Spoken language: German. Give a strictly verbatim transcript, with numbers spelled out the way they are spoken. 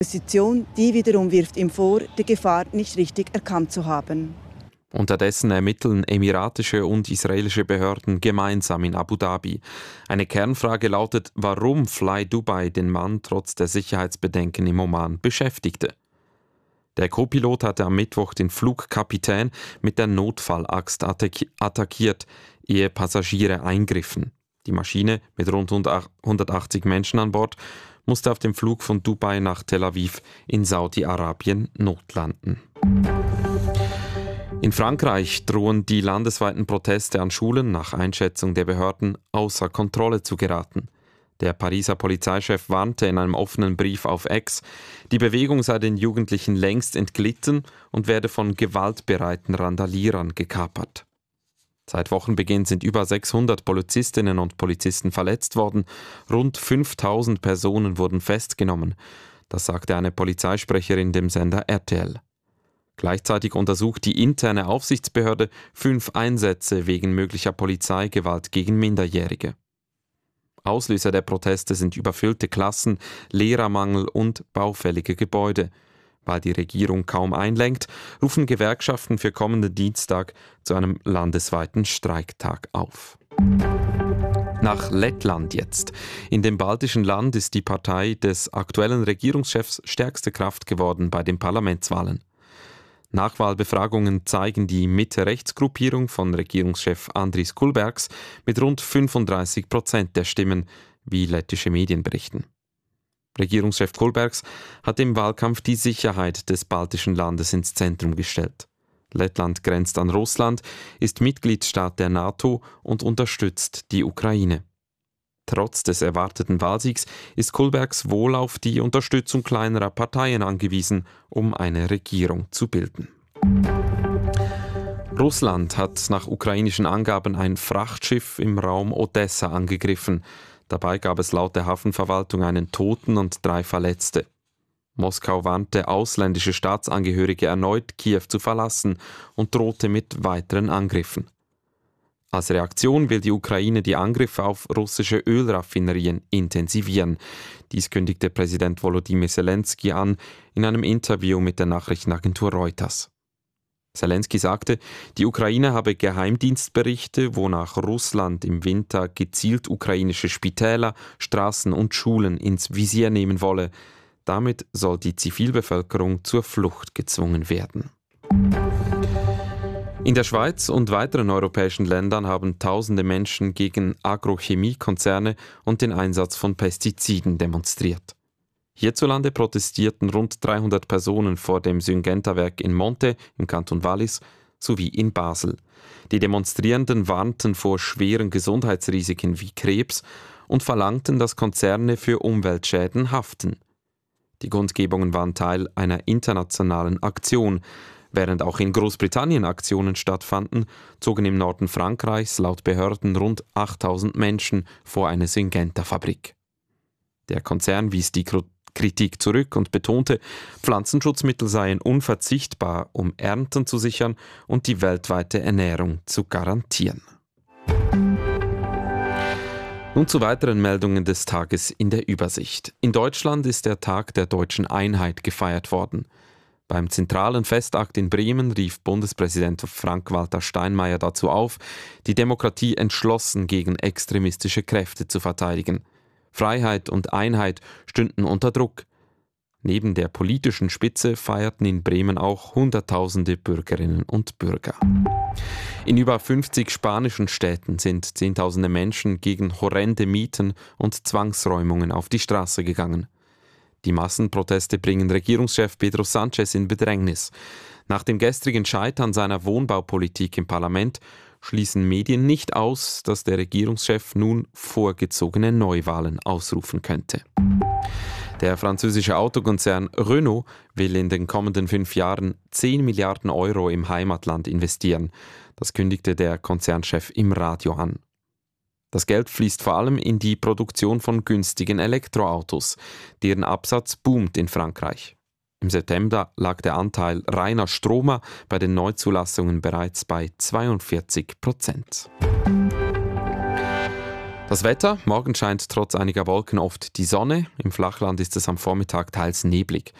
Position, die wiederum wirft ihm vor, die Gefahr nicht richtig erkannt zu haben. Unterdessen ermitteln emiratische und israelische Behörden gemeinsam in Abu Dhabi. Eine Kernfrage lautet, warum Fly Dubai den Mann trotz der Sicherheitsbedenken im Oman beschäftigte. Der Co-Pilot hatte am Mittwoch den Flugkapitän mit der Notfallaxt attackiert, ehe Passagiere eingriffen. Die Maschine mit rund hundertachtzig Menschen an Bord musste auf dem Flug von Dubai nach Tel Aviv in Saudi-Arabien notlanden. In Frankreich drohen die landesweiten Proteste an Schulen nach Einschätzung der Behörden außer Kontrolle zu geraten. Der Pariser Polizeichef warnte in einem offenen Brief auf X, die Bewegung sei den Jugendlichen längst entglitten und werde von gewaltbereiten Randalierern gekapert. Seit Wochenbeginn sind über sechshundert Polizistinnen und Polizisten verletzt worden, rund fünftausend Personen wurden festgenommen. Das sagte eine Polizeisprecherin dem Sender R T L. Gleichzeitig untersucht die interne Aufsichtsbehörde fünf Einsätze wegen möglicher Polizeigewalt gegen Minderjährige. Auslöser der Proteste sind überfüllte Klassen, Lehrermangel und baufällige Gebäude. Weil die Regierung kaum einlenkt, rufen Gewerkschaften für kommenden Dienstag zu einem landesweiten Streiktag auf. Nach Lettland jetzt. In dem baltischen Land ist die Partei des aktuellen Regierungschefs stärkste Kraft geworden bei den Parlamentswahlen. Nachwahlbefragungen zeigen die Mitte-Rechts-Gruppierung von Regierungschef Andris Kulbergs mit rund fünfunddreißig Prozent der Stimmen, wie lettische Medien berichten. Regierungschef Kulbergs hat im Wahlkampf die Sicherheit des baltischen Landes ins Zentrum gestellt. Lettland grenzt an Russland, ist Mitgliedsstaat der NATO und unterstützt die Ukraine. Trotz des erwarteten Wahlsiegs ist Kulbergs wohl auf die Unterstützung kleinerer Parteien angewiesen, um eine Regierung zu bilden. Russland hat nach ukrainischen Angaben ein Frachtschiff im Raum Odessa angegriffen. Dabei gab es laut der Hafenverwaltung einen Toten und drei Verletzte. Moskau warnte ausländische Staatsangehörige erneut, Kiew zu verlassen und drohte mit weiteren Angriffen. Als Reaktion will die Ukraine die Angriffe auf russische Ölraffinerien intensivieren. Dies kündigte Präsident Volodymyr Zelensky an in einem Interview mit der Nachrichtenagentur Reuters. Zelensky sagte, die Ukraine habe Geheimdienstberichte, wonach Russland im Winter gezielt ukrainische Spitäler, Straßen und Schulen ins Visier nehmen wolle. Damit soll die Zivilbevölkerung zur Flucht gezwungen werden. In der Schweiz und weiteren europäischen Ländern haben tausende Menschen gegen Agrochemiekonzerne und den Einsatz von Pestiziden demonstriert. Hierzulande protestierten rund dreihundert Personen vor dem Syngenta-Werk in Monte im Kanton Wallis sowie in Basel. Die Demonstrierenden warnten vor schweren Gesundheitsrisiken wie Krebs und verlangten, dass Konzerne für Umweltschäden haften. Die Kundgebungen waren Teil einer internationalen Aktion. Während auch in Großbritannien Aktionen stattfanden, zogen im Norden Frankreichs laut Behörden rund achttausend Menschen vor eine Syngenta-Fabrik. Der Konzern wies die Kritik zurück und betonte, Pflanzenschutzmittel seien unverzichtbar, um Ernten zu sichern und die weltweite Ernährung zu garantieren. Nun zu weiteren Meldungen des Tages in der Übersicht. In Deutschland ist der Tag der deutschen Einheit gefeiert worden. Beim zentralen Festakt in Bremen rief Bundespräsident Frank-Walter Steinmeier dazu auf, die Demokratie entschlossen gegen extremistische Kräfte zu verteidigen. Freiheit und Einheit stünden unter Druck. Neben der politischen Spitze feierten in Bremen auch Hunderttausende Bürgerinnen und Bürger. In über fünfzig spanischen Städten sind Zehntausende Menschen gegen horrende Mieten und Zwangsräumungen auf die Straße gegangen. Die Massenproteste bringen Regierungschef Pedro Sánchez in Bedrängnis. Nach dem gestrigen Scheitern seiner Wohnbaupolitik im Parlament schließen Medien nicht aus, dass der Regierungschef nun vorgezogene Neuwahlen ausrufen könnte. Der französische Autokonzern Renault will in den kommenden fünf Jahren zehn Milliarden Euro im Heimatland investieren. Das kündigte der Konzernchef im Radio an. Das Geld fließt vor allem in die Produktion von günstigen Elektroautos. Deren Absatz boomt in Frankreich. Im September lag der Anteil reiner Stromer bei den Neuzulassungen bereits bei zweiundvierzig Prozent. Das Wetter, morgen scheint trotz einiger Wolken oft die Sonne. Im Flachland ist es am Vormittag teils neblig.